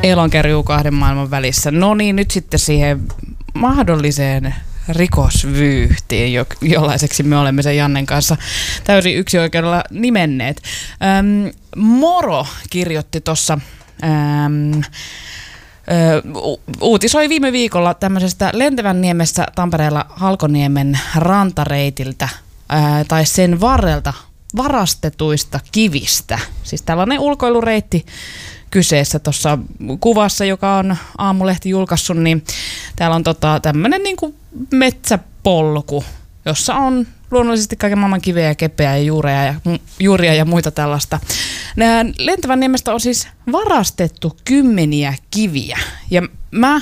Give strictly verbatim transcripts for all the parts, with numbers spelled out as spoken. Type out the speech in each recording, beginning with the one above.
Elonkerjuu kahden maailman välissä. No niin, nyt sitten siihen mahdolliseen rikosvyyhtiin, jo, jollaiseksi me olemme sen Jannen kanssa täysin yksioikeudella nimenneet. Öm, Moro kirjoitti tuossa, uutisoi viime viikolla tämmöisestä Lentävänniemessä Tampereella Halkoniemen rantareitiltä ää, tai sen varrelta varastetuista kivistä. Siis tällainen ulkoilureitti kyseessä tuossa kuvassa, joka on Aamulehti julkaissut, niin täällä on tota tämmöinen niinku metsäpolku, jossa on luonnollisesti kaiken maailman kiveä ja kepeä ja juuria ja, juuria ja muita tällaista. Lentävänniemestä on siis varastettu kymmeniä kiviä. Ja mä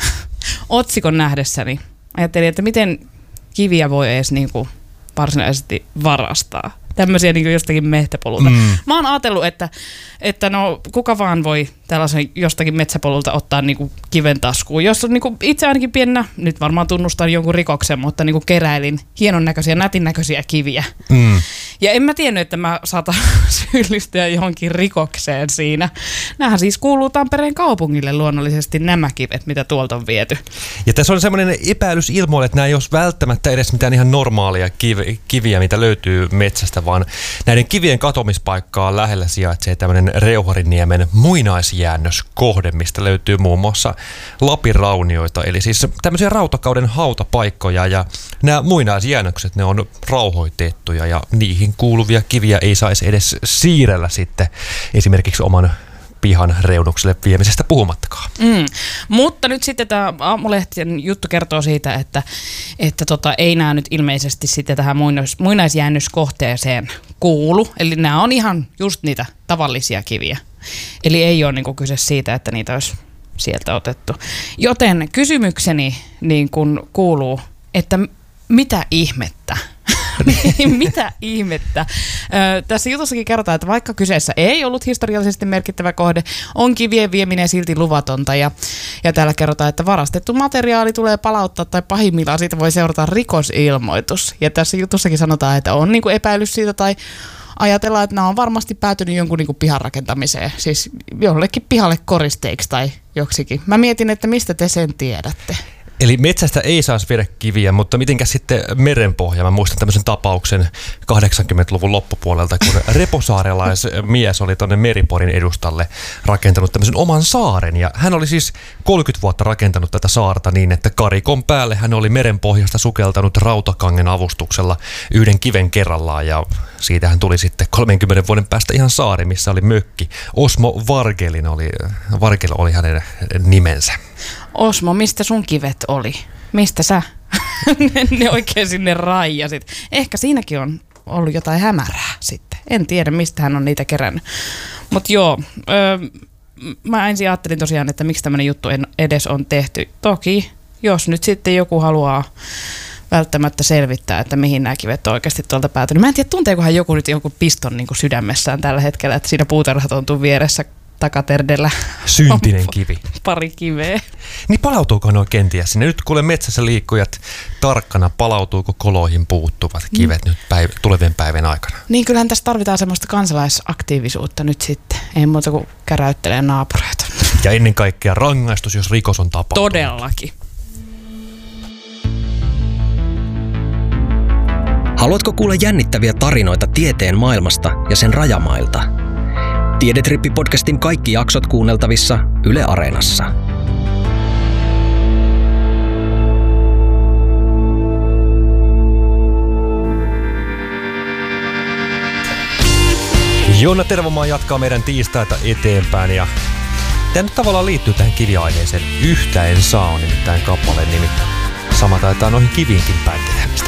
otsikon nähdessäni ajattelin, että miten kiviä voi edes niinku varsinaisesti varastaa. Tämmöisiä niin jostakin mehtäpolulta. Mm. Mä oon ajatellut, että, että no, kuka vaan voi tällaisen jostakin metsäpolulta ottaa niin kuin kiven taskuun. Jos on niin kuin itse ainakin piennä, nyt varmaan tunnustan jonkun rikoksen, mutta niin kuin keräilin hienon näköisiä, nätin näköisiä kiviä. Mm. Ja en mä tiennyt, että mä saatan syyllistyä johonkin rikokseen siinä. Nämähän siis kuuluu Tampereen kaupungille luonnollisesti nämä kivet, mitä tuolta on viety. Ja tässä on semmoinen epäilys ilmoille, että nämä ei ole välttämättä edes mitään ihan normaalia kiv- kiviä, mitä löytyy metsästä, vaan näiden kivien katomispaikkaa lähellä sijaitsee tämmöinen Reuhariniemen muinaisjäännöskohde, mistä löytyy muun muassa Lapin raunioita, eli siis tämmöisiä rautakauden hautapaikkoja, ja nämä muinaisjäännökset, ne on rauhoitettuja, ja niihin kuuluvia kiviä ei saisi edes siirrellä sitten esimerkiksi oman pihan reunukselle viemisestä puhumattakaan. Mm. Mutta nyt sitten tämä Aamulehtien juttu kertoo siitä, että, että tota, ei nämä nyt ilmeisesti sitten tähän muinais, muinaisjäännöskohteeseen kuulu. Eli nämä on ihan just niitä tavallisia kiviä. Eli ei ole niinku kyse siitä, että niitä olisi sieltä otettu. Joten kysymykseni niin kun kuuluu, että mitä ihmettä? Mitä ihmettä? Ö, tässä jutussakin kerrotaan, että vaikka kyseessä ei ollut historiallisesti merkittävä kohde, on kivien vieminen silti luvatonta. Ja, ja täällä kerrotaan, että varastettu materiaali tulee palauttaa tai pahimmillaan siitä voi seurata rikosilmoitus. Ja tässä jutussakin sanotaan, että on niinku epäilys siitä tai ajatellaan, että nämä on varmasti päätynyt jonkun niinku pihan rakentamiseen. Siis jollekin pihalle koristeiksi tai joksikin. Mä mietin, että mistä te sen tiedätte. Eli metsästä ei saisi viedä kiviä, mutta mitenkäs sitten merenpohja? Mä muistan tämmöisen tapauksen kahdeksankymmentäluvun loppupuolelta, kun reposaarelaismies oli tuonne Meriporin edustalle rakentanut tämmöisen oman saaren. Ja hän oli siis kolmekymmentä vuotta rakentanut tätä saarta niin, että karikon päälle hän oli merenpohjasta sukeltanut rautakangen avustuksella yhden kiven kerrallaan. Ja siitä hän tuli sitten kolmenkymmenen vuoden päästä ihan saari, missä oli mökki. Osmo Vargelin oli, Vargel oli hänen nimensä. Osmo, mistä sun kivet oli? Mistä sä ne oikein sinne raijasit? Ehkä siinäkin on ollut jotain hämärää sitten. En tiedä, mistä hän on niitä kerännyt. Mutta joo, öö, mä ensin ajattelin tosiaan, että miksi tämmöinen juttu edes on tehty. Toki, jos nyt sitten joku haluaa välttämättä selvittää, että mihin nämä kivet on oikeasti tuolta päätynyt. Mä en tiedä, tunteekohan joku nyt jonkun piston niin kuin sydämessään tällä hetkellä, että siinä puutarhatontun vieressä takaterdellä syntinen kivi. Pari kiveä. Niin palautuuko ne kenties sinne? Nyt kuule metsässä liikkujat tarkkana, palautuuko koloihin puuttuvat kivet mm. nyt päiv- tulevien päivän aikana? Niin kyllähän tässä tarvitaan semmoista kansalaisaktiivisuutta nyt sitten. Ei muuta kuin käräyttelee naapureita. Ja ennen kaikkea rangaistus, jos rikos on tapahtunut. Todellakin. Haluatko kuulla jännittäviä tarinoita tieteen maailmasta ja sen rajamailta? Tiedetrippi-podcastin kaikki jaksot kuunneltavissa Yle Areenassa. Joona Tervomaa jatkaa meidän tiistaita eteenpäin ja tämä nyt tavallaan liittyy tähän kiviaiheeseen. Yhtä en saa on nimittäin kappaleen nimi. Sama taitaa noihin kiviinkin päin tehdä.